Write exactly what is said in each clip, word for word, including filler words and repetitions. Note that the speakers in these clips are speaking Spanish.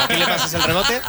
Aquí le pasas el rebote.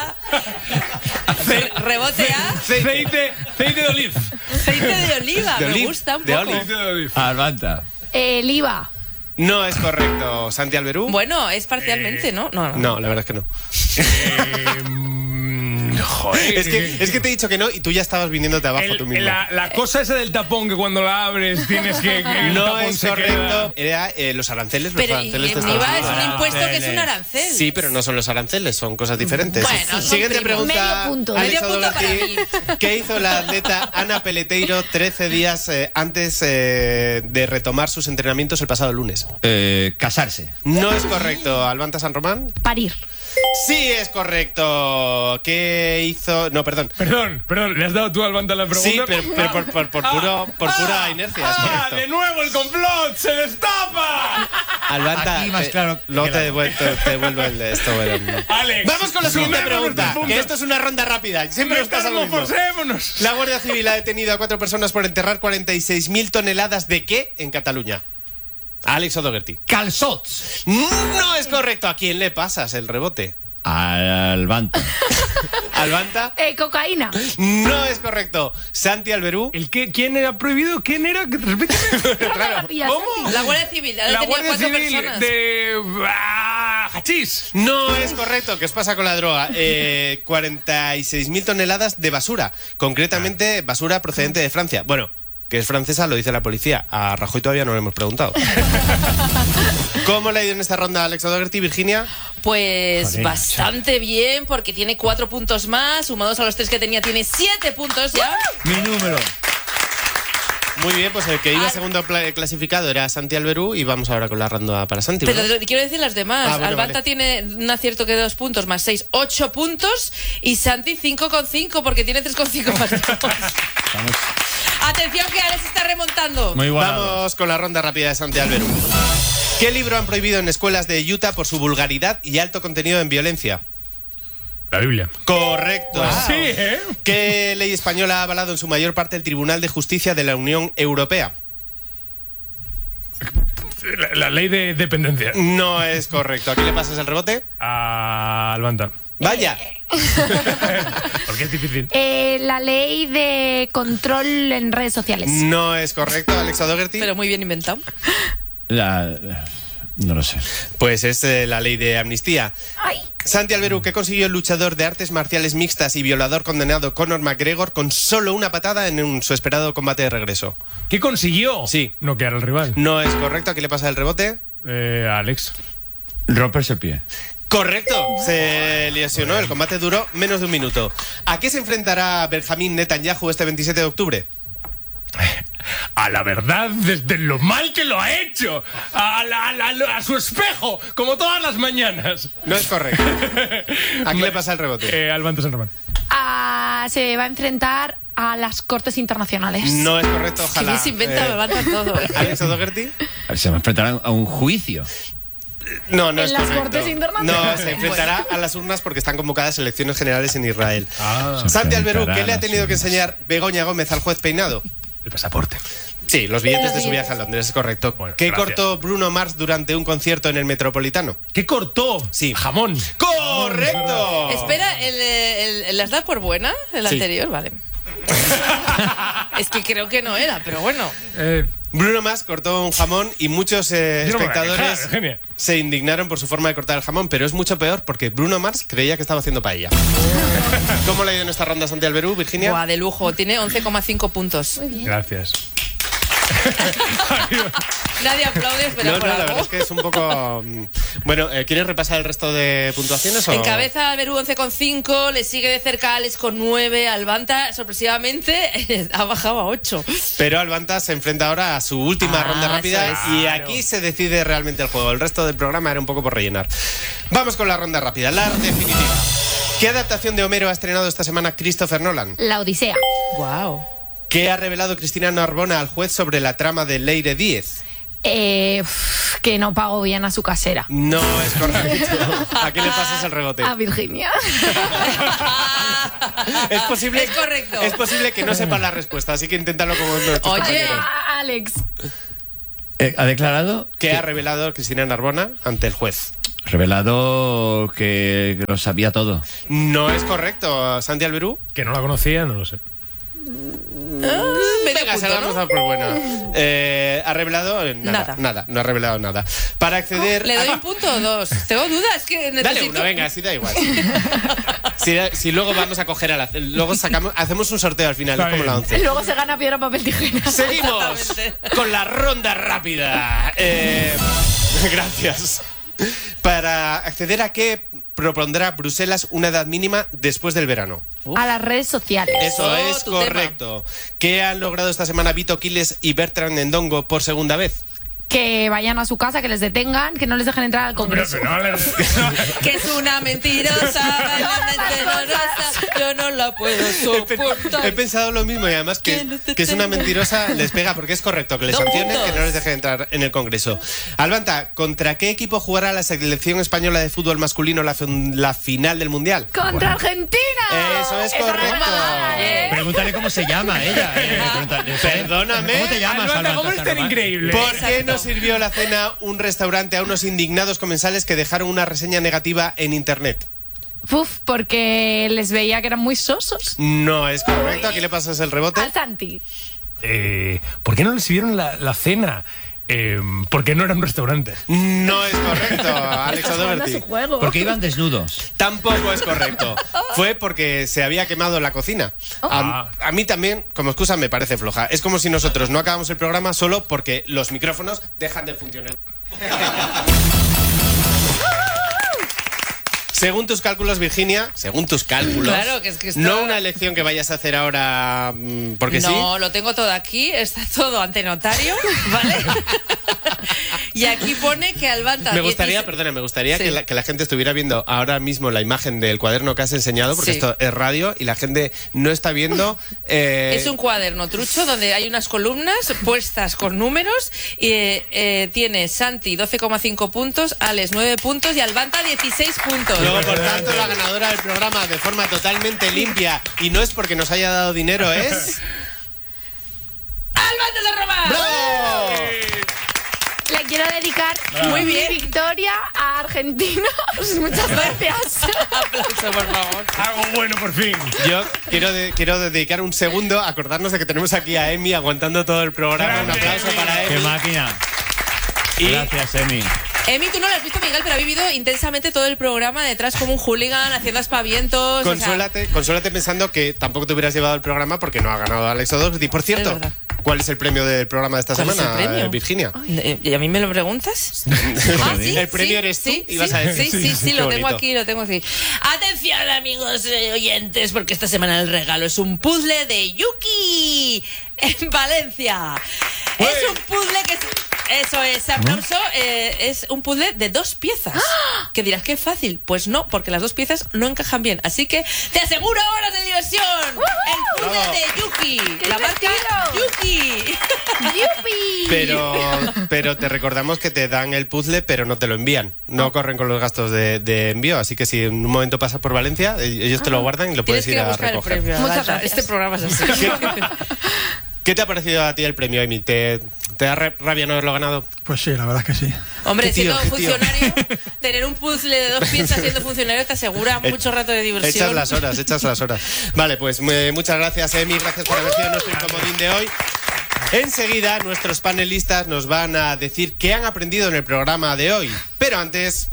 Re- Rebote a Aceite, aceite de oliva. aceite de oliva. De Me oliva, gusta un de poco. oliva. Albanta. El I V A. No es correcto. Santi Alberú. Bueno, es parcialmente, ¿no? No, no. No, la verdad es que no. Eh, mm, joder. Es que, es que te he dicho que no y tú ya estabas viniéndote abajo El- tú mismo. la, la cosa esa del tapón que cuando la abres tienes que. que el No tapón es se correcto. Era eh, los aranceles. Los Pero y- aranceles de el Estados I V A es Unidos. un impuesto que es un arancel. Sí, pero no son los aranceles, son cosas diferentes. Bueno, son Siguiente primos. pregunta. Medio punto. Alex Medio punto para O'Doherty. ¿Qué hizo la atleta Ana Peleteiro trece días eh, antes eh, de retomar sus entrenamientos el pasado lunes? Eh, casarse. No es correcto. ¿Albanta San Román? Parir. Sí, es correcto. ¿Qué hizo? No, perdón. Perdón, perdón, ¿le has dado tú al Banta la pregunta? Sí, pero, pero por, por- por puro, por pura inercia. Es ¡Ah! correcto. ¡De nuevo el complot! ¡Se destapa! Albanta, Aquí más eh, claro luego que te, la- devuelvo, te, te devuelvo el de esto. Bueno. Alex, Vamos con la siguiente sumémonos pregunta. nuestros puntos. Que esto es una ronda rápida. Siempre nos pasa lo mismo. Metamorfosémonos. La Guardia Civil ha detenido a cuatro personas por enterrar cuarenta y seis mil toneladas de qué en Cataluña. Alex O'Doherty. Calzots. No es correcto. ¿A quién le pasas el rebote? Albanta. ¿Albanta? Eh, cocaína. No es correcto. ¿Santi Alberú? ¿El qué? ¿Quién era prohibido? ¿Quién era? Repíteme. Claro. ¿Cómo? La Guardia Civil. Ha La detenido Guardia cuatro Civil personas. de... Ah, hachís. No es correcto. ¿Qué os pasa con la droga? Eh, cuarenta y seis mil toneladas de basura. Concretamente, basura procedente de Francia. Bueno, que es francesa, lo dice la policía. A Rajoy todavía no le hemos preguntado. ¿Cómo le ha ido en esta ronda Alex O'Doherty, Virginia? Pues Joder, bastante bien, porque tiene cuatro puntos más. Sumados a los tres que tenía, tiene siete puntos ya. Mi número. Muy bien, pues el que iba Ah. segundo pla- clasificado era Santi Alberú y vamos ahora con la ronda para Santi. Pero ¿verdad? lo- quiero decir las demás. Ah, bueno, Albanta vale. tiene un acierto que dos puntos más seis, ocho puntos. Y Santi cinco con cinco, porque tiene tres con cinco más dos. Estamos Atención que Alex está remontando. muy igualados. Vamos con la ronda rápida de Santi Alberú. ¿Qué libro han prohibido en escuelas de Utah por su vulgaridad y alto contenido en violencia? La Biblia. Correcto. Sí, ¿eh? ¿Qué ley española ha avalado en su mayor parte el Tribunal de Justicia de la Unión Europea? La, la ley de dependencia. No es correcto. ¿Aquí le pasas el rebote? A Albanta. Vaya. Porque es difícil. Eh, la ley de control en redes sociales. No es correcto, Alex O'Doherty. Pero muy bien inventado. La- la- no lo sé. Pues es eh, la ley de amnistía. Ay. Santi Alberú, ¿qué consiguió el luchador de artes marciales mixtas y violador condenado Conor McGregor con solo una patada en un- su esperado combate de regreso? ¿Qué consiguió? Sí. Noquear al rival. No es correcto. ¿Aquí le pasa el rebote? Eh, Alex. Romperse el pie. Correcto, se lesionó, el combate duró menos de un minuto. ¿A qué se enfrentará Benjamín Netanyahu este veintisiete de octubre? A la verdad, desde lo mal que lo ha hecho. A, la- a la- a su espejo, como todas las mañanas. No es correcto. Aquí le pasa el rebote. Eh, Albanta San Román. Ah, se va a enfrentar a las cortes internacionales. No es correcto, Que ojalá. bien se inventa, Eh, me levanta todo. Alex O'Doherty. A ver, se va a enfrentar a un juicio. No, no ¿En es las correcto. Cortes Internacionales? No, se enfrentará a las urnas porque están convocadas elecciones generales en Israel. Ah. Santi Alberú, enfrentará ¿qué le a ha las tenido que urnas. enseñar Begoña Gómez al juez Peinado? El pasaporte. Sí, los billetes de su viaje a Londres, es correcto. Bueno, ¿Qué gracias. cortó Bruno Mars durante un concierto en el Metropolitano? ¿Qué cortó? Sí. Jamón. ¡Correcto! Espera, ¿el, el, el- ¿las da por buena? El Sí. anterior, vale. Es que creo que no era, pero bueno. Eh, Bruno Mars cortó un jamón y muchos eh, Yo no me voy a espectadores quejar, Eugenia. se indignaron por su forma de cortar el jamón, pero es mucho peor porque Bruno Mars creía que estaba haciendo paella. ¿Cómo le ha ido en esta ronda Santi Alberú, Virginia? Buah, de lujo. Tiene once coma cinco puntos. gracias. Nadie aplaude, pero No, no, por la algo. verdad es que es un poco... mm, Bueno, eh, ¿quieres repasar el resto de puntuaciones o...? Encabeza Alberú once coma cinco, le sigue de cerca Alex con nueve, Albanta sorpresivamente ha bajado a ocho. Pero Albanta se enfrenta ahora a su última Ah, ronda rápida eso y Claro. aquí se decide realmente el juego. El resto del programa era un poco por rellenar. Vamos con la ronda rápida, la definitiva. ¿Qué adaptación de Homero ha estrenado esta semana Christopher Nolan? La Odisea. Wow. ¿Qué ha revelado Cristina Narbona al juez sobre la trama de Leire Díez? Eh, uf, que no pago bien a su casera. No es correcto. ¿A qué le pasas el rebote? A Virginia. Es posible, Es correcto. Es posible que no sepa la respuesta, así que inténtalo como uno de tus Oye. compañeros. A Alex. Eh, ¿Ha declarado? ¿Qué ha revelado Cristina Narbona ante el juez? Revelado que, que lo sabía todo. No es correcto, Santi Alberú. Que no la conocía, no lo sé. Medio Venga, se punto, la vamos ¿no? a dar por buena. Eh, ¿Ha revelado? Nada, Nada. nada. No ha revelado nada. Para acceder... ¿Le doy a- un punto o dos? Tengo dudas que necesito... Dale una, venga, así da igual. Si, si luego vamos a coger a la... Luego sacamos, hacemos un sorteo al final, Está es como bien. la once. Luego se gana piedra, papel, tijera. Seguimos Exactamente. con la ronda rápida. Eh, gracias. Para acceder a qué propondrá Bruselas una edad mínima después del verano. A las redes sociales. Eso Oh, es tu correcto. ¿Qué han logrado esta semana Vito Quiles y Bertrand Endongo por segunda vez? Que vayan a su casa, que les detengan, que no les dejen entrar al Pero, Congreso. pero no, le- Que es una mentirosa, mentirosa, yo no la puedo He, pe- soportar. he pensado lo mismo y además que, que es una mentirosa les pega porque es correcto que les Dos sancionen, puntos. que no les dejen entrar en el Congreso. Albanta, ¿contra qué equipo jugará la selección española de fútbol masculino la, fin- la final del Mundial? ¡Contra Argentina! Eso es Esa correcto. no me va, ¿eh? Pregúntale cómo se llama ella. eh, pregúntale, Perdóname. ¿Cómo te llamas, Albanta, ¿cómo Albanta es tan Sarabá? increíble? ¿Por qué Exacto. no sirvió la cena un restaurante a unos indignados comensales que dejaron una reseña negativa en internet? Uf, porque les veía que eran muy sosos. No es correcto. ¿Aquí le pasas el rebote? Al Santi. Eh, ¿Por qué no le sirvieron la, la cena? Eh, porque no era un restaurante. No es correcto, Alex Jugando a O'Doherty. su juego. Porque iban desnudos. Tampoco es correcto. Fue porque se había quemado la cocina. A, a mí también, como excusa, me parece floja. Es como si nosotros no acabamos el programa solo porque los micrófonos dejan de funcionar. Según tus cálculos, Virginia, según tus cálculos, Claro, que es que esto- no una elección que vayas a hacer ahora mm, porque sí. No, lo tengo todo aquí, está todo ante notario, ¿vale? Y aquí pone que Albanta... Me gustaría, dieciséis perdona, me gustaría Sí. que, la, que la gente estuviera viendo ahora mismo la imagen del cuaderno que has enseñado, porque Sí. esto es radio y la gente no está viendo. eh, Es un cuaderno trucho donde hay unas columnas puestas con números y eh, eh, tiene Santi doce coma cinco puntos, Alex nueve puntos y Albanta dieciséis puntos. Luego, por tanto, la ganadora del programa de forma totalmente limpia y no es porque nos haya dado dinero, es. ¡Albanta se roba! ¡Bravo! Le quiero dedicar Muy mi bien. victoria a Argentina. Muchas gracias. Aplauso, por favor. Algo bueno, por fin. Yo quiero, de- quiero dedicar un segundo a acordarnos de que tenemos aquí a Emi aguantando todo el programa. Un Grande, aplauso Emi. para ¡Qué Emi. máquina! Y- Gracias, Emi. Emi, tú no lo has visto, Miguel, pero ha vivido intensamente todo el programa detrás como un hooligan, haciendo aspavientos. o sea, Consuélate, consuélate pensando que tampoco te hubieras llevado el programa porque no ha ganado Alex O'Doherty. Por cierto, Es verdad. ¿cuál es el premio del programa de esta ¿Cuál es semana, el premio? eh, Virginia? Eh, ¿Y a mí me lo preguntas? Ah, sí, El premio sí, eres tú, sí, ibas sí, a decir. Sí, sí, sí, Qué lo tengo bonito. aquí, lo tengo aquí. Atención, amigos eh, oyentes, porque esta semana el regalo es un puzzle de Yuki en Valencia. Es un puzzle que es... Eso es, aplauso. eh, es un puzzle de dos piezas. Que dirás que es fácil. Pues no, porque las dos piezas no encajan bien. Así que te aseguro horas de diversión. El puzzle Bravo. de Yuki. ¡Qué La marca divertido! Yuki. ¡Yupi! Pero, pero te recordamos que te dan el puzzle, pero no te lo envían. No corren con los gastos de, de envío. Así que si en un momento pasas por Valencia, ellos te lo guardan y lo puedes Tienes que ir ir a a buscar el recoger. premio. Muchas Adalta. gracias. Este programa es así. ¿Qué te ha parecido a ti el premio, Emi? ¿Te, te da re- rabia no haberlo ganado? Pues sí, la verdad es que sí. Hombre, Qué tío, siendo qué tío. funcionario, tener un puzzle de dos piezas siendo funcionario te asegura mucho rato de diversión. Echas las horas, echas las horas. Vale, pues eh, muchas gracias, Emi. Gracias por haber sido nuestro incomodín de hoy. Enseguida, nuestros panelistas nos van a decir qué han aprendido en el programa de hoy. Pero antes...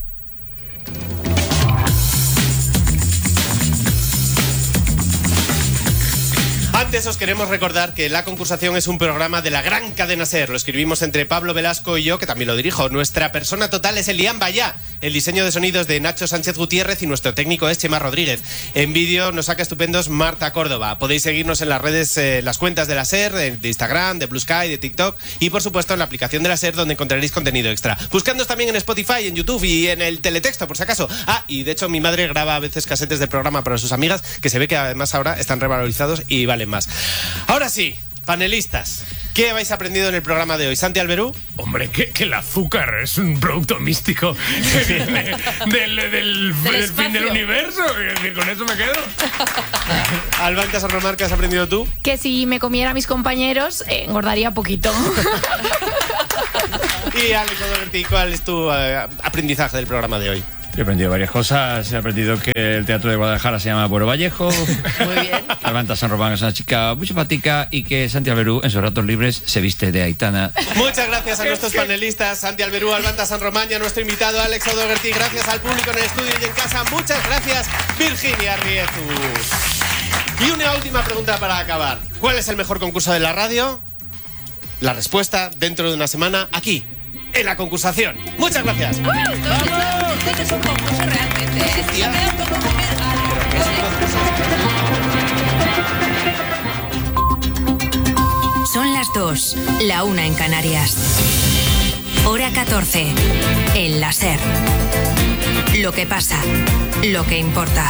Antes os queremos recordar que La Concursación es un programa de la gran cadena SER. Lo escribimos entre Pablo Velasco y yo, que también lo dirijo. Nuestra persona total es Elian Bayá. El diseño de sonidos de Nacho Sánchez Gutiérrez y nuestro técnico es Chema Rodríguez. En vídeo nos saca estupendos Marta Córdoba. Podéis seguirnos en las redes, eh, las cuentas de la SER, de de Instagram, de Blue Sky, de TikTok y por supuesto en la aplicación de la SER donde encontraréis contenido extra. Buscándonos también en Spotify, en YouTube y en el teletexto por si acaso. Ah, y de hecho mi madre graba a veces casetes del programa para sus amigas que se ve que además ahora están revalorizados y valen más. Ahora sí, panelistas, ¿qué habéis aprendido en el programa de hoy? Santi Alberú. Hombre, que, que el azúcar es un producto místico que viene del, del, del fin espacio. del universo. Es decir, con eso me quedo. Albanta Sarromar, ¿qué has aprendido tú? Que si me comiera a mis compañeros, eh, engordaría poquito. Y Alex O'Doherty, ¿cuál es tu eh, aprendizaje del programa de hoy? Yo he aprendido varias cosas. He aprendido que el Teatro de Guadalajara se llama Pueblo Vallejo. Muy bien. Que Albanta San Román es una chica muy simpática y que Santi Alberú en sus ratos libres se viste de Aitana. Muchas gracias a nuestros panelistas, Santi Alberú, Albanta San Román, y a nuestro invitado Alex O'Doherty. Gracias al público en el estudio y en casa. Muchas gracias, Virginia Riezu. Y una última pregunta para acabar. ¿Cuál es el mejor concurso de la radio? La respuesta dentro de una semana aquí, en la concursación. Muchas gracias. Uy, esto, esto- esto es un concurso realmente. ¿Eh? Si yo me autoconcurrir algo. Son las dos, la una en Canarias. Hora catorce. El la SER. Lo que pasa, lo que importa.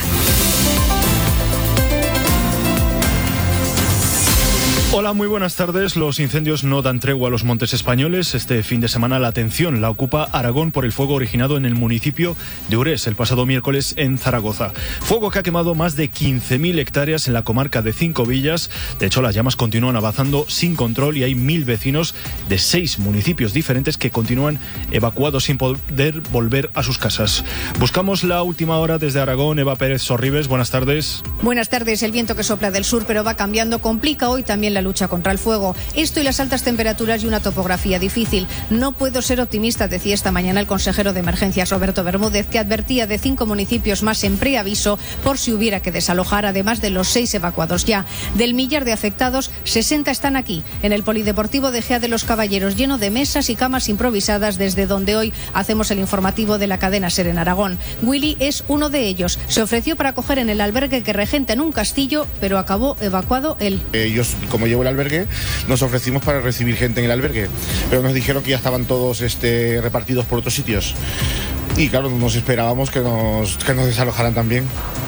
Hola, muy buenas tardes. Los incendios no dan tregua a los montes españoles. Este fin de semana la atención la ocupa Aragón por el fuego originado en el municipio de Urés el pasado miércoles en Zaragoza. Fuego que ha quemado más de quince mil hectáreas en la comarca de Cinco Villas. De hecho, las llamas continúan avanzando sin control y hay mil vecinos de seis municipios diferentes que continúan evacuados sin poder volver a sus casas. Buscamos la última hora desde Aragón. Eva Pérez Sorribes, buenas tardes. Buenas tardes. El viento que sopla del sur pero va cambiando complica hoy también la lucha contra el fuego. Esto y las altas temperaturas y una topografía difícil. No puedo ser optimista, decía esta mañana el consejero de emergencias Roberto Bermúdez, que advertía de cinco municipios más en preaviso por si hubiera que desalojar, además de los seis evacuados ya. Del millar de afectados, sesenta están aquí, en el Polideportivo de Gea de los Caballeros, lleno de mesas y camas improvisadas, desde donde hoy hacemos el informativo de la cadena SER en Aragón. Willy es uno de ellos. Se ofreció para acoger en el albergue que regenta en un castillo, pero acabó evacuado él. Ellos, como llevo el albergue, nos ofrecimos para recibir gente en el albergue, pero nos dijeron que ya estaban todos este, repartidos por otros sitios. Y claro, nos esperábamos que nos, que nos desalojaran también.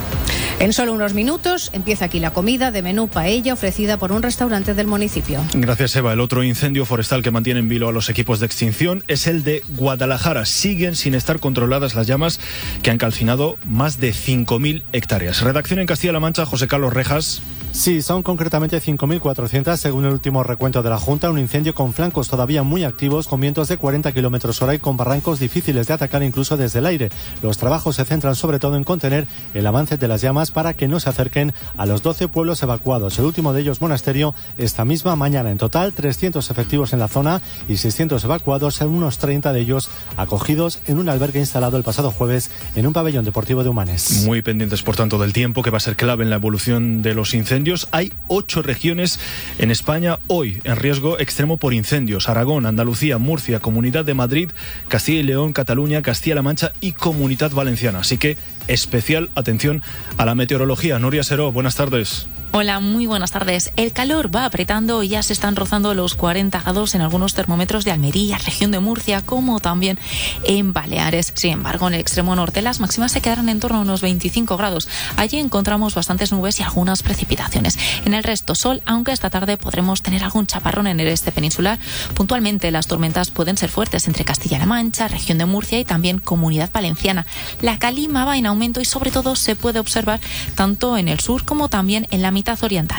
En solo unos minutos empieza aquí la comida de menú paella ofrecida por un restaurante del municipio. Gracias, Eva. El otro incendio forestal que mantiene en vilo a los equipos de extinción es el de Guadalajara. Siguen sin estar controladas las llamas que han calcinado más de cinco mil hectáreas. Redacción en Castilla-La Mancha, José Carlos Rejas. Sí, son concretamente cinco mil cuatrocientas según el último recuento de la Junta. Un incendio con flancos todavía muy activos, con vientos de cuarenta kilómetros hora y con barrancos difíciles de atacar incluso desde el aire. Los trabajos se centran sobre todo en contener el avance de las llamas para que no se acerquen a los doce pueblos evacuados. El último de ellos, Monasterio, esta misma mañana. En total, trescientos efectivos en la zona y seiscientos evacuados, en unos treinta de ellos acogidos en un albergue instalado el pasado jueves en un pabellón deportivo de Humanes. Muy pendientes, por tanto, del tiempo, que va a ser clave en la evolución de los incendios. Hay ocho regiones en España hoy en riesgo extremo por incendios: Aragón, Andalucía, Murcia, Comunidad de Madrid, Castilla y León, Cataluña, Castilla-La Mancha y Comunidad Valenciana. Así que especial atención a la meteorología. Nuria Seró, buenas tardes. Hola, muy buenas tardes. El calor va apretando y ya se están rozando los cuarenta grados en algunos termómetros de Almería, región de Murcia, como también en Baleares. Sin embargo, en el extremo norte las máximas se quedarán en torno a unos veinticinco grados. Allí encontramos bastantes nubes y algunas precipitaciones. En el resto, sol, aunque esta tarde podremos tener algún chaparrón en el este peninsular. Puntualmente, las tormentas pueden ser fuertes entre Castilla-La Mancha, región de Murcia y también Comunidad Valenciana. La calima va en aumento y sobre todo se puede observar tanto en el sur como también en la mitad oriental.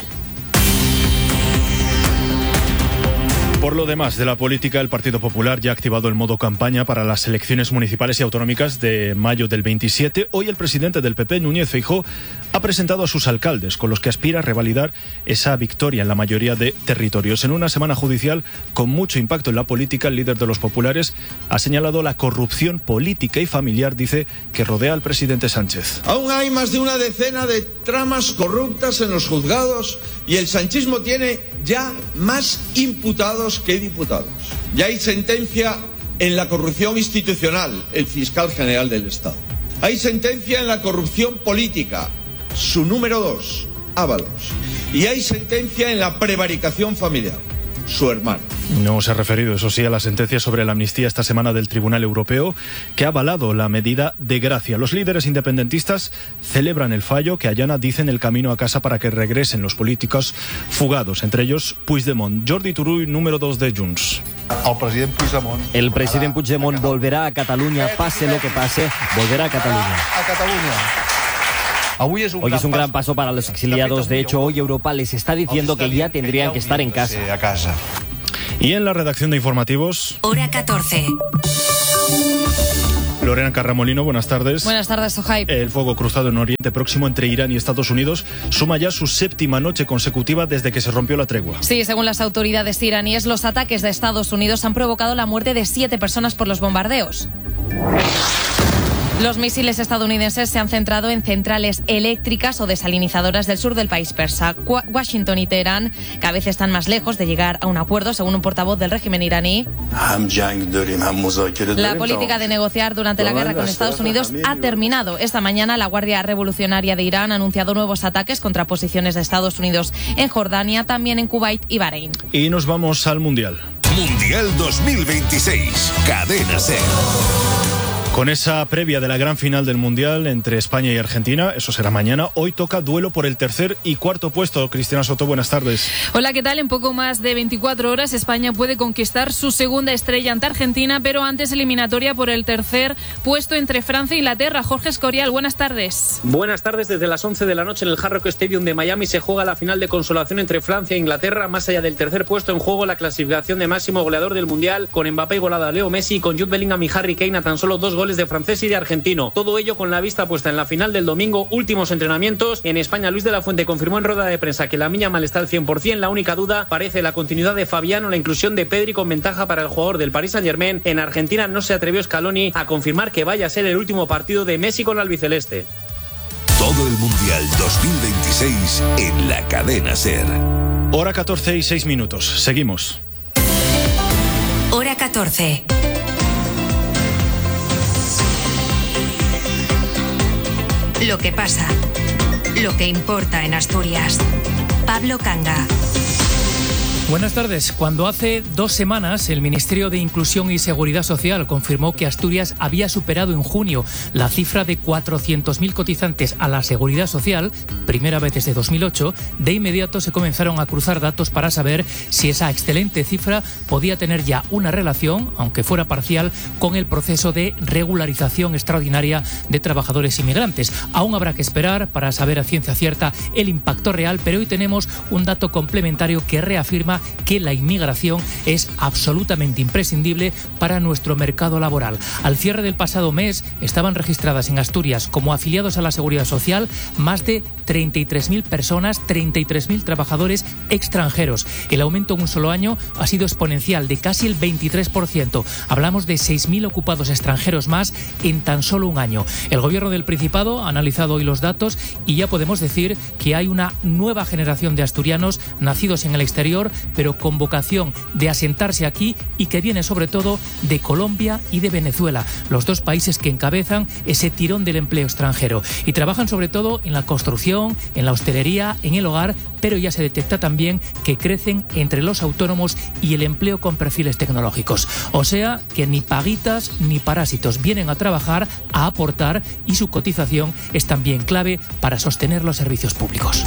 Por lo demás de la política, el Partido Popular ya ha activado el modo campaña para las elecciones municipales y autonómicas de mayo del veintisiete. Hoy el presidente del P P, Núñez Feijóo, ha presentado a sus alcaldes, con los que aspira a revalidar esa victoria en la mayoría de territorios. En una semana judicial con mucho impacto en la política, el líder de los populares ha señalado la corrupción política y familiar, dice, que rodea al presidente Sánchez. Aún hay más de una decena de tramas corruptas en los juzgados y el sanchismo tiene ya más imputados que diputados. Ya hay sentencia en la corrupción institucional, el fiscal general del Estado. Hay sentencia en la corrupción política, su número dos, Ábalos. Y hay sentencia en la prevaricación familiar, su hermano. No se ha referido, eso sí, a la sentencia sobre la amnistía esta semana del Tribunal Europeo, que ha avalado la medida de gracia. Los líderes independentistas celebran el fallo que allana, dicen, el camino a casa para que regresen los políticos fugados, entre ellos Puigdemont. Jordi Turull, número dos de Junts. El president Puigdemont, el president Puigdemont volverá a Cataluña, pase lo que pase, volverá a Cataluña. A Cataluña. Hoy es un gran paso para los exiliados. De hecho, hoy Europa les está diciendo que ya tendrían que estar en casa. Y en la redacción de informativos... Hora catorce. Lorena Carramolino, buenas tardes. Buenas tardes, Sohaib. El fuego cruzado en Oriente Próximo entre Irán y Estados Unidos suma ya su séptima noche consecutiva desde que se rompió la tregua. Sí, según las autoridades iraníes, los ataques de Estados Unidos han provocado la muerte de siete personas por los bombardeos. Los misiles estadounidenses se han centrado en centrales eléctricas o desalinizadoras del sur del país persa. Washington y Teherán cada vez están más lejos de llegar a un acuerdo, según un portavoz del régimen iraní. La política de negociar durante la guerra con Estados Unidos ha terminado. Esta mañana la Guardia Revolucionaria de Irán ha anunciado nuevos ataques contra posiciones de Estados Unidos en Jordania, también en Kuwait y Bahrein. Y nos vamos al Mundial. Mundial dos mil veintiséis. Cadena SER. Con esa previa de la gran final del Mundial entre España y Argentina, eso será mañana, hoy toca duelo por el tercer y cuarto puesto. Cristina Soto, buenas tardes. Hola, ¿qué tal? En poco más de veinticuatro horas España puede conquistar su segunda estrella ante Argentina, pero antes eliminatoria por el tercer puesto entre Francia e Inglaterra. Jorge Escorial, buenas tardes. Buenas tardes. Desde las once de la noche en el Hard Rock Stadium de Miami se juega la final de consolación entre Francia e Inglaterra. Más allá del tercer puesto en juego, la clasificación de máximo goleador del Mundial, con Mbappé igualado a Leo Messi y con Jude Bellingham y Harry Kane a tan solo dos goles de francés y de argentino. Todo ello con la vista puesta en la final del domingo. Últimos entrenamientos en España. Luis de la Fuente confirmó en rueda de prensa que la Miña Mal está al cien por ciento. La única duda parece la continuidad de Fabián o la inclusión de Pedri con ventaja para el jugador del Paris Saint-Germain. En Argentina no se atrevió Scaloni a confirmar que vaya a ser el último partido de Messi con la albiceleste. Todo el Mundial dos mil veintiséis en la Cadena SER. Hora catorce y seis minutos. Seguimos. Hora catorce. Lo que pasa, lo que importa en Asturias. Pablo Canga. Buenas tardes. Cuando hace dos semanas el Ministerio de Inclusión y Seguridad Social confirmó que Asturias había superado en junio la cifra de cuatrocientos mil cotizantes a la Seguridad Social, primera vez desde dos mil ocho, de inmediato se comenzaron a cruzar datos para saber si esa excelente cifra podía tener ya una relación, aunque fuera parcial, con el proceso de regularización extraordinaria de trabajadores inmigrantes. Aún habrá que esperar para saber a ciencia cierta el impacto real, pero hoy tenemos un dato complementario que reafirma que la inmigración es absolutamente imprescindible para nuestro mercado laboral. Al cierre del pasado mes estaban registradas en Asturias como afiliados a la Seguridad Social más de treinta y tres mil personas, treinta y tres mil trabajadores extranjeros. El aumento en un solo año ha sido exponencial, de casi el veintitrés por ciento. Hablamos de seis mil ocupados extranjeros más en tan solo un año. El Gobierno del Principado ha analizado hoy los datos y ya podemos decir que hay una nueva generación de asturianos nacidos en el exterior, pero con vocación de asentarse aquí y que viene sobre todo de Colombia y de Venezuela, los dos países que encabezan ese tirón del empleo extranjero. Y trabajan sobre todo en la construcción, en la hostelería, en el hogar, pero ya se detecta también que crecen entre los autónomos y el empleo con perfiles tecnológicos. O sea que ni paguitas ni parásitos vienen a trabajar, a aportar, y su cotización es también clave para sostener los servicios públicos.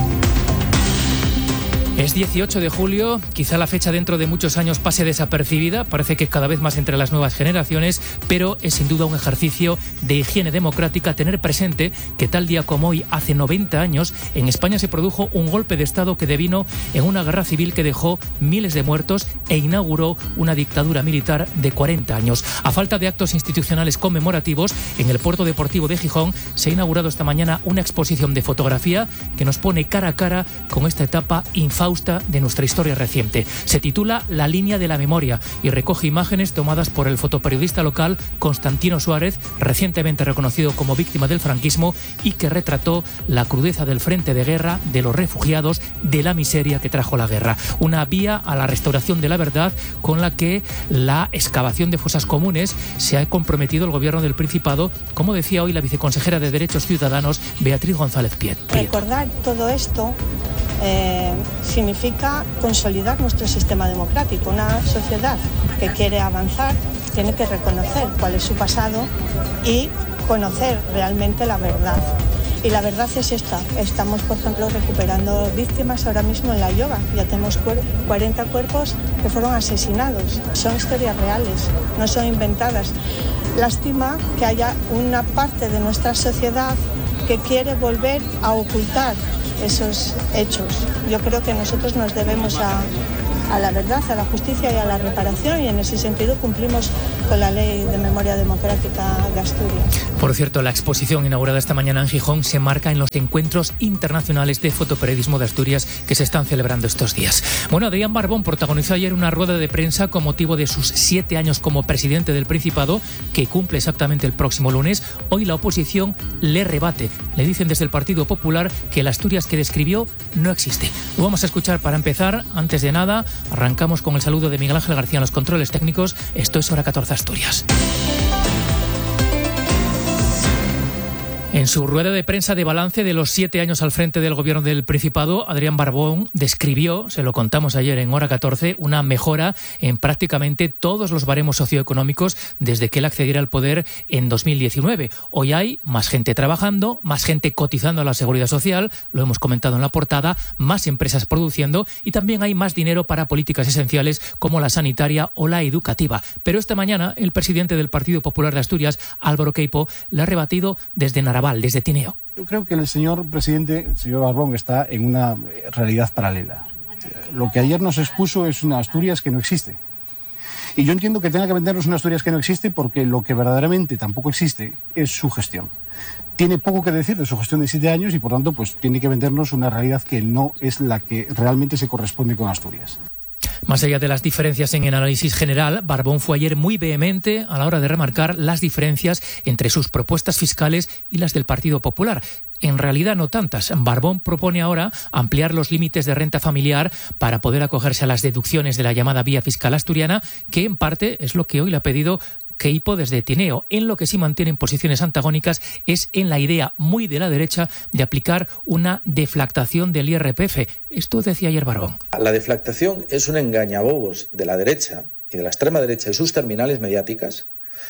Es dieciocho de julio, quizá la fecha dentro de muchos años pase desapercibida, parece que cada vez más entre las nuevas generaciones, pero es sin duda un ejercicio de higiene democrática tener presente que tal día como hoy, hace noventa años, en España se produjo un golpe de Estado que devino en una guerra civil que dejó miles de muertos e inauguró una dictadura militar de cuarenta años. A falta de actos institucionales conmemorativos, en el puerto deportivo de Gijón se ha inaugurado esta mañana una exposición de fotografía que nos pone cara a cara con esta etapa infausta de nuestra historia reciente. Se titula La línea de la memoria y recoge imágenes tomadas por el fotoperiodista local Constantino Suárez, recientemente reconocido como víctima del franquismo, y que retrató la crudeza del frente de guerra, de los refugiados, de la miseria que trajo la guerra. Una vía a la restauración de la verdad con la que la excavación de fosas comunes se ha comprometido el Gobierno del Principado, como decía hoy la viceconsejera de Derechos Ciudadanos, Beatriz González Prieto. Recordar todo esto Eh, significa consolidar nuestro sistema democrático. Una sociedad que quiere avanzar tiene que reconocer cuál es su pasado y conocer realmente la verdad. Y la verdad es esta. Estamos, por ejemplo, recuperando víctimas ahora mismo en La Lloba. Ya tenemos cuarenta cuerpos que fueron asesinados. Son historias reales, no son inventadas. Lástima que haya una parte de nuestra sociedad que quiere volver a ocultar esos hechos. Yo creo que nosotros nos debemos a, a la verdad, a la justicia y a la reparación, y en ese sentido cumplimos con la Ley de Memoria Democrática de Asturias. Por cierto, la exposición inaugurada esta mañana en Gijón se marca en los encuentros internacionales de fotoperiodismo de Asturias que se están celebrando estos días. Bueno, Adrián Barbón protagonizó ayer una rueda de prensa con motivo de sus siete años como presidente del Principado, que cumple exactamente el próximo lunes. Hoy la oposición le rebate. Le dicen desde el Partido Popular que la Asturias que describió no existe. Lo vamos a escuchar para empezar. Antes de nada, arrancamos con el saludo de Miguel Ángel García en los controles técnicos. Esto es Hora catorce Asturias. En su rueda de prensa de balance de los siete años al frente del gobierno del Principado, Adrián Barbón describió, se lo contamos ayer en Hora catorce, una mejora en prácticamente todos los baremos socioeconómicos desde que él accediera al poder en dos mil diecinueve. Hoy hay más gente trabajando, más gente cotizando a la Seguridad Social, lo hemos comentado en la portada, más empresas produciendo y también hay más dinero para políticas esenciales como la sanitaria o la educativa. Pero esta mañana el presidente del Partido Popular de Asturias, Álvaro Queipo, le ha rebatido desde Narabal, desde Tineo. Yo creo que el señor presidente, el señor Barbón, está en una realidad paralela. Lo que ayer nos expuso es una Asturias que no existe. Y yo entiendo que tenga que vendernos una Asturias que no existe porque lo que verdaderamente tampoco existe es su gestión. Tiene poco que decir de su gestión de siete años y por tanto pues tiene que vendernos una realidad que no es la que realmente se corresponde con Asturias. Más allá de las diferencias en el análisis general, Barbón fue ayer muy vehemente a la hora de remarcar las diferencias entre sus propuestas fiscales y las del Partido Popular. En realidad no tantas. Barbón propone ahora ampliar los límites de renta familiar para poder acogerse a las deducciones de la llamada vía fiscal asturiana, que en parte es lo que hoy le ha pedido Queipo desde Tineo. En lo que sí mantienen posiciones antagónicas es en la idea muy de la derecha de aplicar una deflactación del I R P F. Esto decía ayer Barbón. La deflactación es un engañabobos de la derecha y de la extrema derecha y sus terminales mediáticas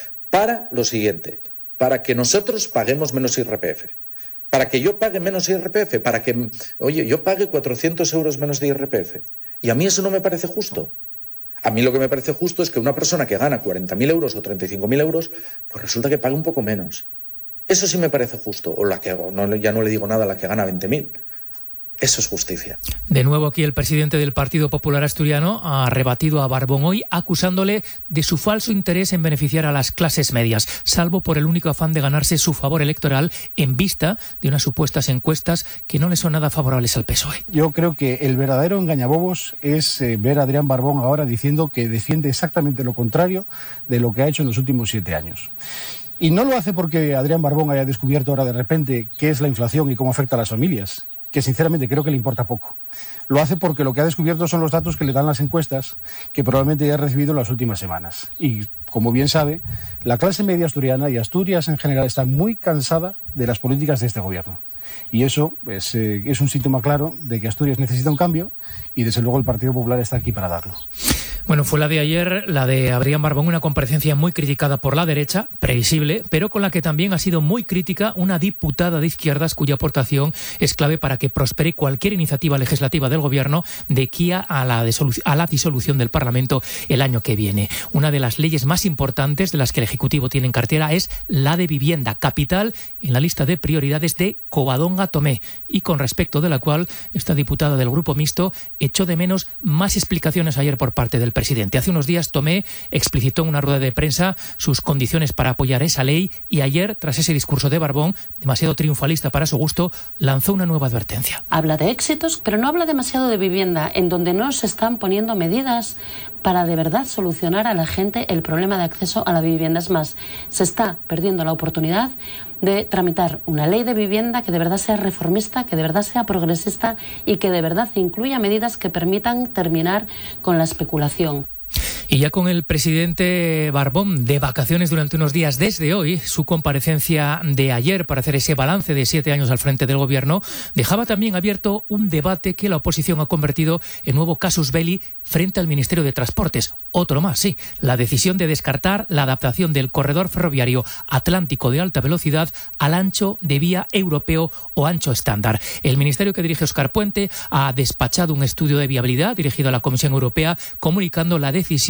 para lo siguiente, para que nosotros paguemos menos I R P F. Para que yo pague menos I R P F, para que, oye, yo pague cuatrocientos euros menos de I R P F. Y a mí eso no me parece justo. A mí lo que me parece justo es que una persona que gana cuarenta mil euros o treinta y cinco mil euros, pues resulta que paga un poco menos. Eso sí me parece justo. O la que no, ya no le digo nada a la que gana veinte mil. Eso es justicia. De nuevo aquí el presidente del Partido Popular Asturiano ha rebatido a Barbón hoy acusándole de su falso interés en beneficiar a las clases medias, salvo por el único afán de ganarse su favor electoral en vista de unas supuestas encuestas que no le son nada favorables al P S O E. Yo creo que el verdadero engañabobos es eh, ver a Adrián Barbón ahora diciendo que defiende exactamente lo contrario de lo que ha hecho en los últimos siete años. Y no lo hace porque Adrián Barbón haya descubierto ahora de repente qué es la inflación y cómo afecta a las familias, que sinceramente creo que le importa poco. Lo hace porque lo que ha descubierto son los datos que le dan las encuestas que probablemente ya ha recibido en las últimas semanas. Y, como bien sabe, la clase media asturiana y Asturias en general está muy cansada de las políticas de este gobierno. Y eso pues, eh, es un síntoma claro de que Asturias necesita un cambio y, desde luego, el Partido Popular está aquí para darlo. Bueno, fue la de ayer, la de Adrián Barbón, una comparecencia muy criticada por la derecha, previsible, pero con la que también ha sido muy crítica una diputada de izquierdas cuya aportación es clave para que prospere cualquier iniciativa legislativa del Gobierno de aquí a la, a la disolución del Parlamento el año que viene. Una de las leyes más importantes de las que el Ejecutivo tiene en cartera es la de vivienda, capital en la lista de prioridades de Covadonga Tomé, y con respecto de la cual esta diputada del Grupo Mixto echó de menos más explicaciones ayer por parte del presidente. Hace unos días Tomé explicitó en una rueda de prensa sus condiciones para apoyar esa ley y ayer, tras ese discurso de Barbón, demasiado triunfalista para su gusto, lanzó una nueva advertencia. Habla de éxitos, pero no habla demasiado de vivienda, en donde no se están poniendo medidas para de verdad solucionar a la gente el problema de acceso a la vivienda. Es más, se está perdiendo la oportunidad de tramitar una ley de vivienda que de verdad sea reformista, que de verdad sea progresista y que de verdad incluya medidas que permitan terminar con la especulación. Y ya con el presidente Barbón de vacaciones durante unos días desde hoy, su comparecencia de ayer para hacer ese balance de siete años al frente del Gobierno dejaba también abierto un debate que la oposición ha convertido en nuevo casus belli frente al Ministerio de Transportes. Otro más, sí, la decisión de descartar la adaptación del corredor ferroviario atlántico de alta velocidad al ancho de vía europeo o ancho estándar. El ministerio que dirige Óscar Puente ha despachado un estudio de viabilidad dirigido a la Comisión Europea comunicando la decisión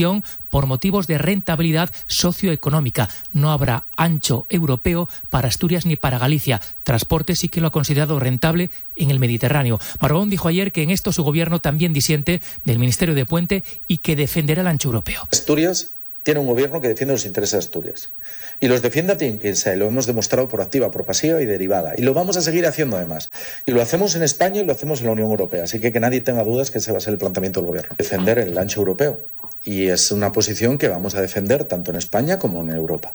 concesión por motivos de rentabilidad socioeconómica. No habrá ancho europeo para Asturias ni para Galicia. Transporte sí que lo ha considerado rentable en el Mediterráneo. Barbón dijo ayer que en esto su gobierno también disiente del Ministerio de Puente y que defenderá el ancho europeo. Asturias tiene un gobierno que defiende los intereses de Asturias. Y los defiende a quien sea, y lo hemos demostrado por activa, por pasiva y derivada. Y lo vamos a seguir haciendo además. Y lo hacemos en España y lo hacemos en la Unión Europea. Así que que nadie tenga dudas que ese va a ser el planteamiento del gobierno. Defender el ancho europeo. Y es una posición que vamos a defender tanto en España como en Europa.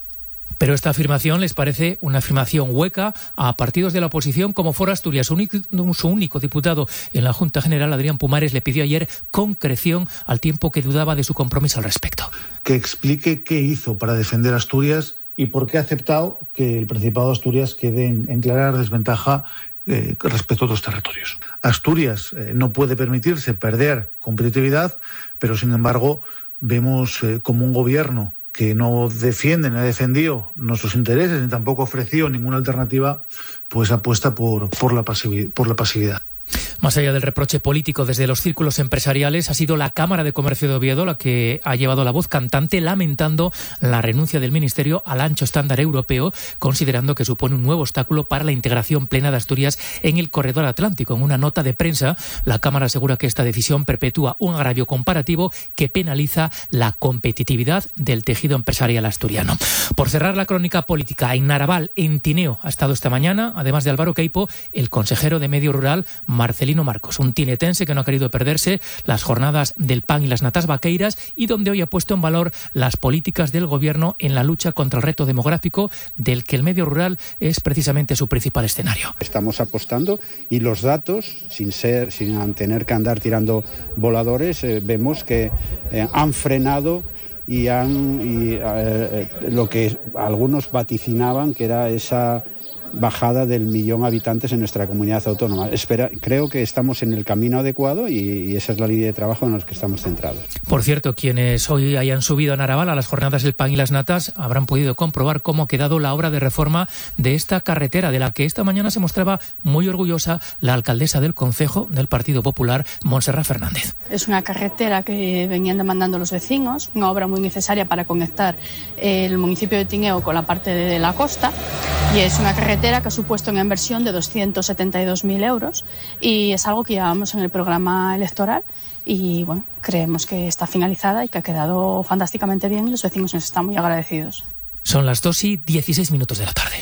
Pero esta afirmación les parece una afirmación hueca a partidos de la oposición como Foro Asturias. Su único, su único diputado en la Junta General, Adrián Pumares, le pidió ayer concreción al tiempo que dudaba de su compromiso al respecto. Que explique qué hizo para defender Asturias y por qué ha aceptado que el Principado de Asturias quede en, en clara desventaja eh, respecto a otros territorios. Asturias eh, no puede permitirse perder competitividad, pero sin embargo vemos eh, como un gobierno que no defiende ni ha defendido nuestros intereses ni tampoco ha ofrecido ninguna alternativa, pues apuesta por, por, la, pasivi- por la pasividad. Más allá del reproche político desde los círculos empresariales, ha sido la Cámara de Comercio de Oviedo la que ha llevado la voz cantante lamentando la renuncia del Ministerio al ancho estándar europeo, considerando que supone un nuevo obstáculo para la integración plena de Asturias en el corredor atlántico. En una nota de prensa, la Cámara asegura que esta decisión perpetúa un agravio comparativo que penaliza la competitividad del tejido empresarial asturiano. Por cerrar la crónica política, en Naraval, en Tineo, ha estado esta mañana, además de Álvaro Queipo, el consejero de Medio Rural, Marcelino Marcos, un tinetense que no ha querido perderse las jornadas del pan y las natas vaqueiras y donde hoy ha puesto en valor las políticas del gobierno en la lucha contra el reto demográfico del que el medio rural es precisamente su principal escenario. Estamos apostando y los datos, sin ser, sin tener que andar tirando voladores, eh, vemos que eh, han frenado y han y, eh, lo que algunos vaticinaban que era esa bajada del millón de habitantes en nuestra comunidad autónoma. Espera, creo que estamos en el camino adecuado y, y esa es la línea de trabajo en la que estamos centrados. Por cierto, quienes hoy hayan subido a Naraval a las jornadas del pan y las natas habrán podido comprobar cómo ha quedado la obra de reforma de esta carretera, de la que esta mañana se mostraba muy orgullosa la alcaldesa del concejo del Partido Popular, Montserrat Fernández. Es una carretera que venían demandando los vecinos, una obra muy necesaria para conectar el municipio de Tineo con la parte de la costa, y es una carretera que ha supuesto una inversión de doscientos setenta y dos mil euros y es algo que llevamos en el programa electoral y bueno, creemos que está finalizada y que ha quedado fantásticamente bien y los vecinos nos están muy agradecidos. Son las dos y dieciséis minutos de la tarde.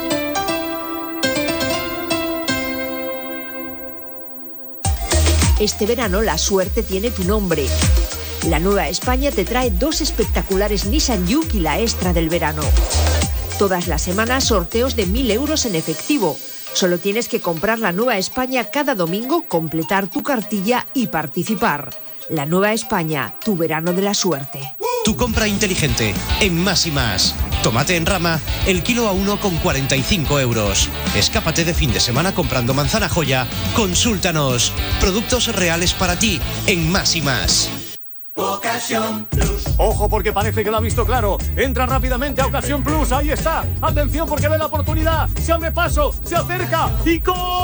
Este verano la suerte tiene tu nombre. La Nueva España te trae dos espectaculares Nissan Juke y la extra del verano. Todas las semanas sorteos de mil euros en efectivo. Solo tienes que comprar la Nueva España cada domingo, completar tu cartilla y participar. La Nueva España, tu verano de la suerte. Tu compra inteligente, en Más y Más. Tomate en rama, el kilo a uno con cuarenta y cinco euros. Escápate de fin de semana comprando manzana joya. Consúltanos. Productos reales para ti, en Más y Más. Ocasión Plus. Ojo porque parece que lo ha visto claro. Entra rápidamente a Ocasión Plus. Ahí está. Atención porque ve la oportunidad. Se abre paso, se acerca y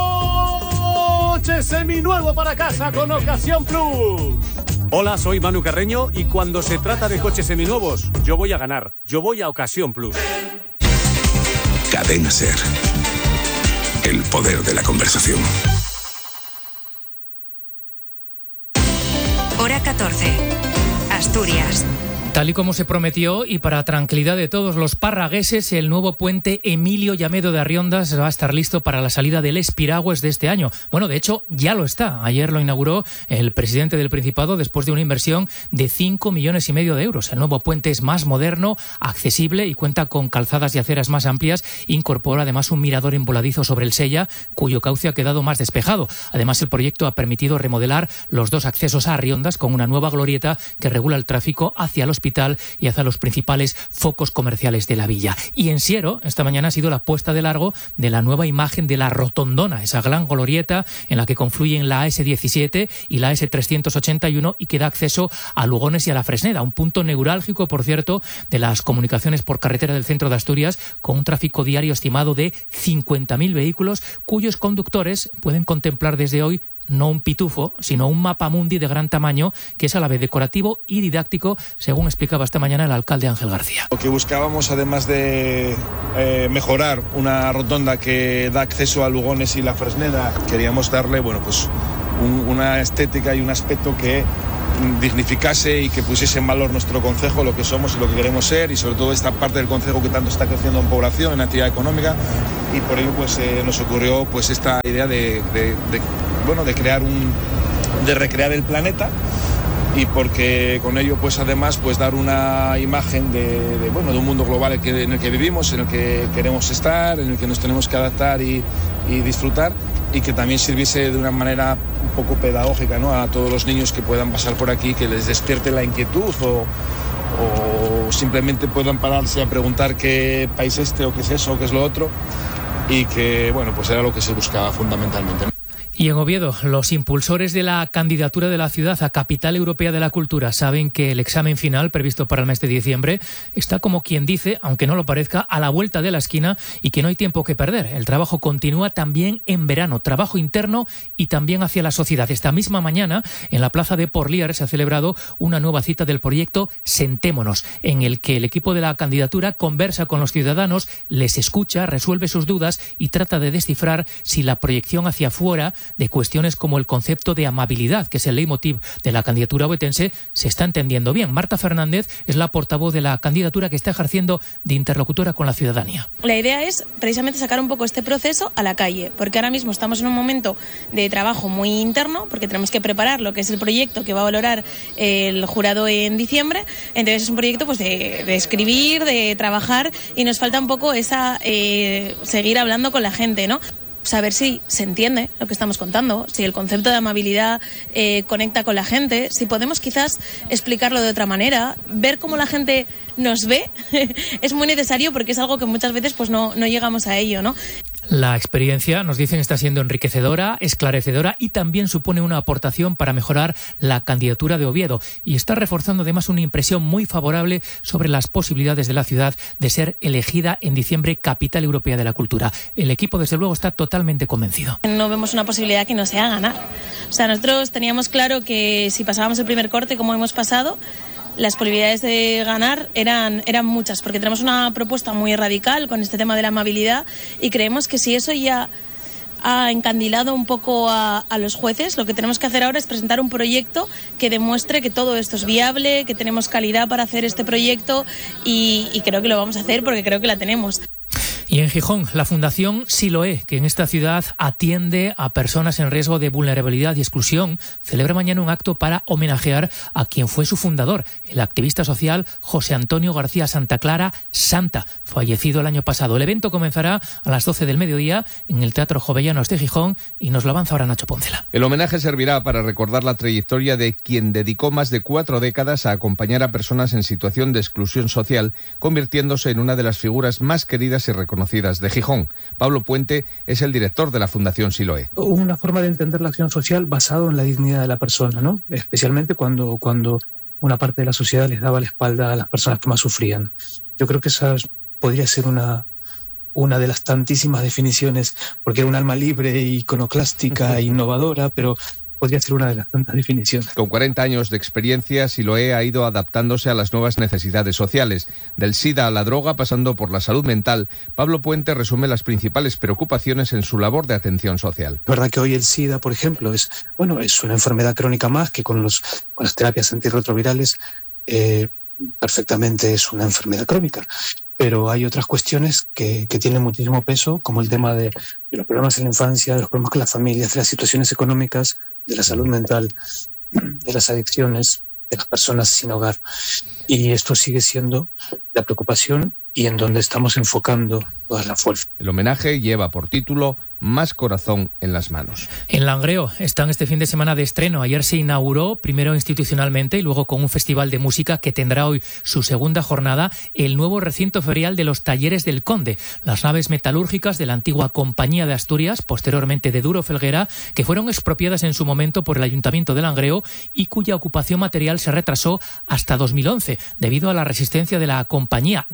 coche seminuevo para casa con Ocasión Plus. Hola, soy Manu Carreño y cuando se trata de coches seminuevos, yo voy a ganar. Yo voy a Ocasión Plus. Cadena SER. El poder de la conversación. Hora catorce. Asturias. Tal y como se prometió, y para tranquilidad de todos los parragueses, el nuevo puente Emilio Llamedo de Arriondas va a estar listo para la salida del Espiragües de este año. Bueno, de hecho, ya lo está. Ayer lo inauguró el presidente del Principado después de una inversión de cinco millones y medio de euros. El nuevo puente es más moderno, accesible y cuenta con calzadas y aceras más amplias. Incorpora además un mirador en voladizo sobre el Sella, cuyo cauce ha quedado más despejado. Además, el proyecto ha permitido remodelar los dos accesos a Arriondas con una nueva glorieta que regula el tráfico hacia los hospital y hacia los principales focos comerciales de la villa. Y en Siero, esta mañana ha sido la puesta de largo de la nueva imagen de la Rotondona, esa gran glorieta en la que confluyen la A ese diecisiete y la A ese trescientos ochenta y uno y que da acceso a Lugones y a la Fresneda, un punto neurálgico, por cierto, de las comunicaciones por carretera del centro de Asturias, con un tráfico diario estimado de cincuenta mil vehículos, cuyos conductores pueden contemplar desde hoy no un pitufo, sino un mapamundi de gran tamaño que es a la vez decorativo y didáctico, según explicaba esta mañana el alcalde Ángel García. Lo que buscábamos, además de eh, mejorar una rotonda que da acceso a Lugones y La Fresneda, queríamos darle, bueno, pues un, una estética y un aspecto que dignificase y que pusiese en valor nuestro concejo, lo que somos y lo que queremos ser, y sobre todo esta parte del concejo que tanto está creciendo en población, en actividad económica, y por ello pues eh, nos ocurrió pues esta idea de, de, de bueno de crear un de recrear el planeta, y porque con ello pues además pues dar una imagen de, de bueno de un mundo global en el, que, en el que vivimos, en el que queremos estar, en el que nos tenemos que adaptar y, y disfrutar, y que también sirviese de una manera un poco pedagógica, ¿no?, a todos los niños que puedan pasar por aquí, que les despierte la inquietud o, o simplemente puedan pararse a preguntar qué país es este o qué es eso o qué es lo otro, y que bueno pues era lo que se buscaba fundamentalmente, ¿no? Y en Oviedo, los impulsores de la candidatura de la ciudad a Capital Europea de la Cultura saben que el examen final, previsto para el mes de diciembre, está como quien dice, aunque no lo parezca, a la vuelta de la esquina y que no hay tiempo que perder. El trabajo continúa también en verano, trabajo interno y también hacia la sociedad. Esta misma mañana, en la plaza de Porlier, se ha celebrado una nueva cita del proyecto Sentémonos, en el que el equipo de la candidatura conversa con los ciudadanos, les escucha, resuelve sus dudas y trata de descifrar si la proyección hacia afuera de cuestiones como el concepto de amabilidad, que es el leitmotiv de la candidatura ovetense, se está entendiendo bien. Marta Fernández es la portavoz de la candidatura que está ejerciendo de interlocutora con la ciudadanía. La idea es precisamente sacar un poco este proceso a la calle, porque ahora mismo estamos en un momento de trabajo muy interno, porque tenemos que preparar lo que es el proyecto que va a valorar el jurado en diciembre. Entonces es un proyecto pues de, de escribir, de trabajar, y nos falta un poco esa eh, seguir hablando con la gente, ¿no? Saber si se entiende lo que estamos contando, si el concepto de amabilidad eh, conecta con la gente, si podemos quizás explicarlo de otra manera, ver cómo la gente nos ve. Es muy necesario porque es algo que muchas veces pues no, no llegamos a ello, ¿no? La experiencia, nos dicen, está siendo enriquecedora, esclarecedora y también supone una aportación para mejorar la candidatura de Oviedo, y está reforzando además una impresión muy favorable sobre las posibilidades de la ciudad de ser elegida en diciembre Capital Europea de la Cultura. El equipo, desde luego, está totalmente convencido. No vemos una posibilidad que no sea ganar. O sea, nosotros teníamos claro que si pasábamos el primer corte como hemos pasado, las posibilidades de ganar eran, eran muchas, porque tenemos una propuesta muy radical con este tema de la amabilidad, y creemos que si eso ya ha encandilado un poco a, a los jueces, lo que tenemos que hacer ahora es presentar un proyecto que demuestre que todo esto es viable, que tenemos calidad para hacer este proyecto, y, y creo que lo vamos a hacer porque creo que la tenemos. Y en Gijón, la Fundación Siloé, que en esta ciudad atiende a personas en riesgo de vulnerabilidad y exclusión, celebra mañana un acto para homenajear a quien fue su fundador, el activista social José Antonio García Santa Clara Santa, fallecido el año pasado. El evento comenzará a las doce del mediodía en el Teatro Jovellanos de Gijón, y nos lo avanza ahora Nacho Póncela. El homenaje servirá para recordar la trayectoria de quien dedicó más de cuatro décadas a acompañar a personas en situación de exclusión social, convirtiéndose en una de las figuras más queridas y reconocidas de Gijón. Pablo Puente es el director de la Fundación Siloé. Una forma de entender la acción social basado en la dignidad de la persona, ¿no? Especialmente cuando, cuando una parte de la sociedad les daba la espalda a las personas que más sufrían. Yo creo que esa podría ser una, una de las tantísimas definiciones, porque era un alma libre, iconoclástica e innovadora, pero podría ser una de las tantas definiciones. Con cuarenta años de experiencia, Siloé ha ido adaptándose a las nuevas necesidades sociales. Del SIDA a la droga, pasando por la salud mental, Pablo Puente resume las principales preocupaciones en su labor de atención social. Es verdad que hoy el SIDA, por ejemplo, es, bueno, es una enfermedad crónica más que con, los, con las terapias antirretrovirales eh, perfectamente es una enfermedad crónica. Pero hay otras cuestiones que, que tienen muchísimo peso, como el tema de, de los problemas en la infancia, de los problemas con las familias, de las situaciones económicas, de la salud mental, de las adicciones, de las personas sin hogar. Y esto sigue siendo la preocupación y en donde estamos enfocando toda la fuerza. El homenaje lleva por título Más corazón en las manos. En Langreo están este fin de semana de estreno. Ayer se inauguró, primero institucionalmente y luego con un festival de música que tendrá hoy su segunda jornada, el nuevo recinto ferial de los Talleres del Conde, las naves metalúrgicas de la antigua Compañía de Asturias, posteriormente de Duro Felguera, que fueron expropiadas en su momento por el Ayuntamiento de Langreo y cuya ocupación material se retrasó hasta dos mil once debido a la resistencia de la compañía, resistencia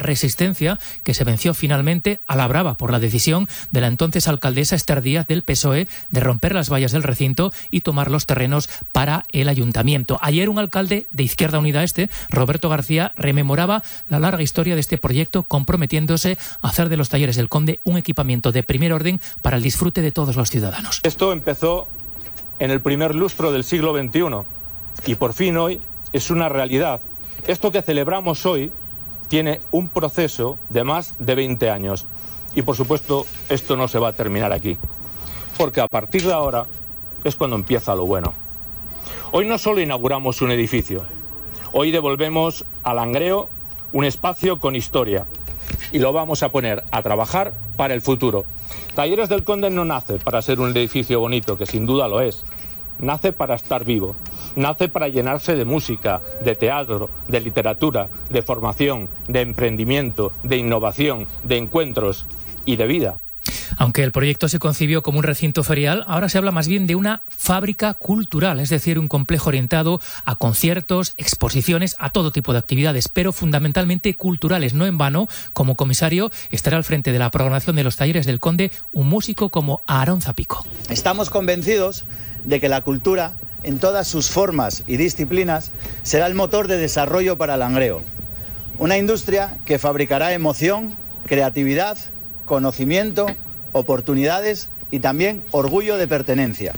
sentencia que se venció finalmente a la brava por la decisión de la entonces alcaldesa Esther Díaz del P S O E de romper las vallas del recinto y tomar los terrenos para el ayuntamiento. Ayer un alcalde de Izquierda Unida Este, Roberto García, rememoraba la larga historia de este proyecto, comprometiéndose a hacer de los Talleres del Conde un equipamiento de primer orden para el disfrute de todos los ciudadanos. Esto empezó en el primer lustro del siglo veintiuno y por fin hoy es una realidad. Esto que celebramos hoy tiene un proceso de más de veinte años y por supuesto esto no se va a terminar aquí, porque a partir de ahora es cuando empieza lo bueno. Hoy no solo inauguramos un edificio, hoy devolvemos a Langreo un espacio con historia y lo vamos a poner a trabajar para el futuro. Talleres del Conde no nace para ser un edificio bonito, que sin duda lo es. Nace para estar vivo, nace para llenarse de música, de teatro, de literatura, de formación, de emprendimiento, de innovación, de encuentros y de vida. Aunque el proyecto se concibió como un recinto ferial, ahora se habla más bien de una fábrica cultural, es decir, un complejo orientado a conciertos, exposiciones, a todo tipo de actividades, pero fundamentalmente culturales. No en vano, como comisario, estará al frente de la programación de los Talleres del Conde un músico como Aarón Zapico. Estamos convencidos de que la cultura, en todas sus formas y disciplinas, será el motor de desarrollo para Langreo. Una industria que fabricará emoción, creatividad, conocimiento, oportunidades y también orgullo de pertenencia.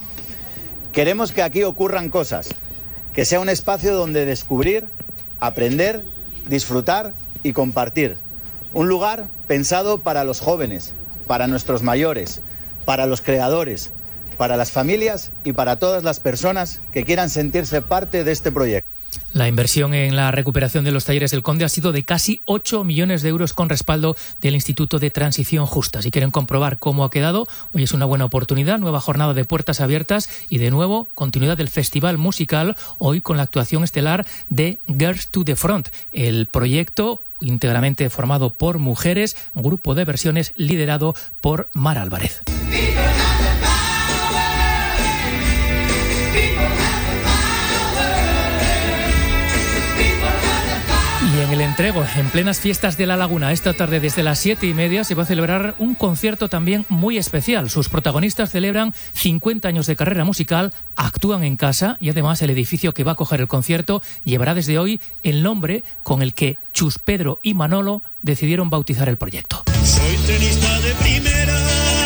Queremos que aquí ocurran cosas, que sea un espacio donde descubrir, aprender, disfrutar y compartir. Un lugar pensado para los jóvenes, para nuestros mayores, para los creadores, para las familias y para todas las personas que quieran sentirse parte de este proyecto. La inversión en la recuperación de los Talleres del Conde ha sido de casi ocho millones de euros con respaldo del Instituto de Transición Justa. Si quieren comprobar cómo ha quedado, hoy es una buena oportunidad, nueva jornada de puertas abiertas y de nuevo continuidad del festival musical, hoy con la actuación estelar de Girls to the Front, el proyecto íntegramente formado por mujeres, grupo de versiones liderado por Mar Álvarez. Y en el entrego, en plenas fiestas de La Laguna, esta tarde desde las siete y media se va a celebrar un concierto también muy especial. Sus protagonistas celebran cincuenta años de carrera musical, actúan en casa y además el edificio que va a acoger el concierto llevará desde hoy el nombre con el que Chus, Pedro y Manolo decidieron bautizar el proyecto. Soy tenista de primera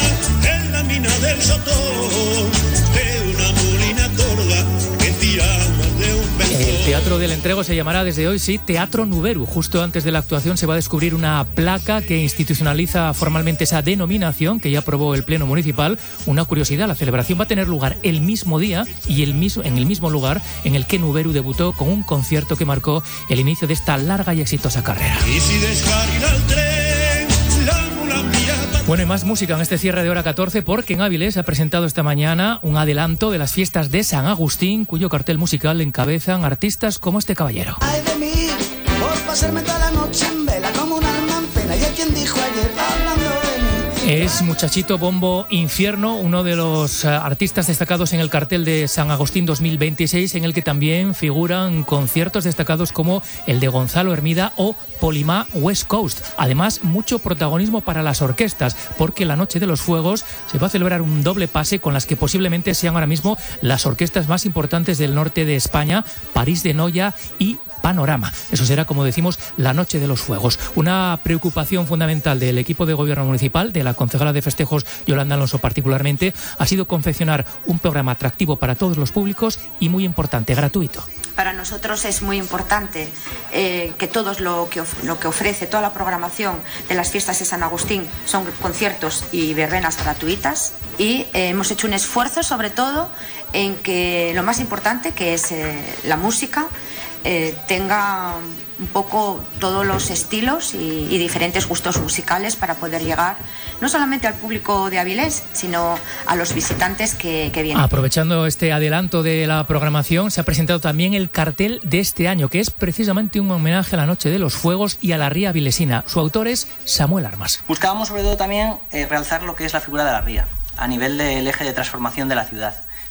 en la mina del Sotón, de una molina torda que tira más de un pezón. El Teatro del Entrego se llamará desde hoy, sí, Teatro Nuberu. Justo antes de la actuación se va a descubrir una placa que institucionaliza formalmente esa denominación que ya aprobó el Pleno Municipal. Una curiosidad, la celebración va a tener lugar el mismo día y el mismo, en el mismo lugar en el que Nuberu debutó con un concierto que marcó el inicio de esta larga y exitosa carrera. Y si descarga el tren, la mula mía. Bueno, y más música en este cierre de hora catorce, porque en Áviles ha presentado esta mañana un adelanto de las fiestas de San Agustín, cuyo cartel musical encabezan artistas como este caballero. Ay de mí, por pasarme toda la noche en vela como un alma en pena. Y a quien dijo ayer hablando de mí. Es Muchachito Bombo Infierno, uno de los uh, artistas destacados en el cartel de San Agustín dos mil veintiséis, en el que también figuran conciertos destacados como el de Gonzalo Hermida o Polimá West Coast. Además, mucho protagonismo para las orquestas, porque la Noche de los Fuegos se va a celebrar un doble pase con las que posiblemente sean ahora mismo las orquestas más importantes del norte de España, París de Noia y Panorama. Eso será, como decimos, la Noche de los Fuegos. Una preocupación fundamental del equipo de gobierno municipal, de la concejala de festejos Yolanda Alonso particularmente, ha sido confeccionar un programa atractivo para todos los públicos y muy importante, gratuito. Para nosotros es muy importante eh, que todo lo que, lo que ofrece, toda la programación de las fiestas de San Agustín son conciertos y verbenas gratuitas, y eh, hemos hecho un esfuerzo sobre todo en que lo más importante, que es eh, la música, Eh, tenga un poco todos los estilos y, y diferentes gustos musicales para poder llegar no solamente al público de Avilés, sino a los visitantes que, que vienen. Aprovechando este adelanto de la programación, se ha presentado también el cartel de este año, que es precisamente un homenaje a la Noche de los Fuegos y a la ría avilesina. Su autor es Samuel Armas. Buscábamos sobre todo también eh, realzar lo que es la figura de la ría, a nivel del eje de transformación de la ciudad.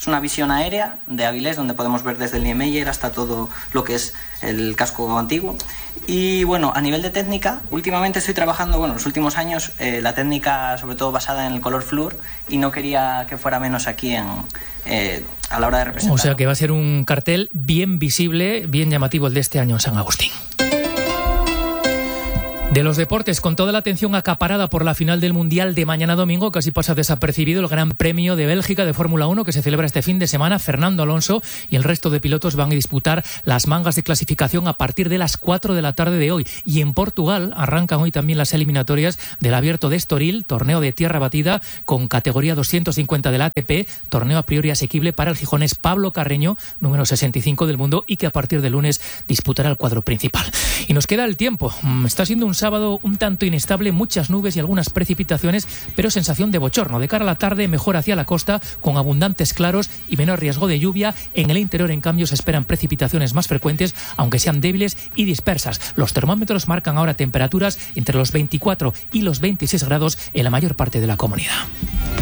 Es una visión aérea de Avilés, donde podemos ver desde el Niemeyer hasta todo lo que es el casco antiguo. Y bueno, a nivel de técnica, últimamente estoy trabajando, bueno, en los últimos años, eh, la técnica sobre todo basada en el color flúor, y no quería que fuera menos aquí en, eh, a la hora de representar. O sea que va a ser un cartel bien visible, bien llamativo el de este año en San Agustín. De los deportes, con toda la atención acaparada por la final del Mundial de mañana domingo, casi pasa desapercibido el Gran Premio de Bélgica de Fórmula uno que se celebra este fin de semana. Fernando Alonso y el resto de pilotos van a disputar las mangas de clasificación a partir de las cuatro de la tarde de hoy. Y en Portugal arrancan hoy también las eliminatorias del Abierto de Estoril, torneo de tierra batida con categoría doscientos cincuenta del A T P, torneo a priori asequible para el gijonés Pablo Carreño, número sesenta y cinco del mundo, y que a partir de lunes disputará el cuadro principal. Y nos queda el tiempo. Está siendo un sábado un tanto inestable, muchas nubes y algunas precipitaciones, pero sensación de bochorno. De cara a la tarde, mejor hacia la costa, con abundantes claros y menor riesgo de lluvia. En el interior, en cambio, se esperan precipitaciones más frecuentes, aunque sean débiles y dispersas. Los termómetros marcan ahora temperaturas entre los veinticuatro y los veintiséis grados en la mayor parte de la comunidad.